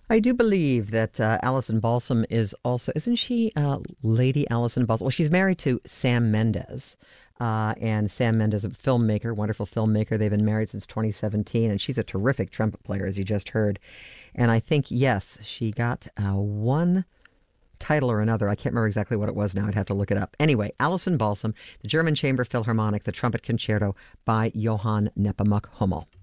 I do believe that Alison Balsam is also, isn't she Lady Alison Balsam? Well, she's married to Sam Mendes. And Sam Mendes, a filmmaker, wonderful filmmaker. They've been married since 2017, and she's a terrific trumpet player, as you just heard. And I think, yes, she got one title or another. I can't remember exactly what it was now. I'd have to look it up. Anyway, Alison Balsam, the German Chamber Philharmonic, the Trumpet Concerto by Johann Nepomuk Hummel.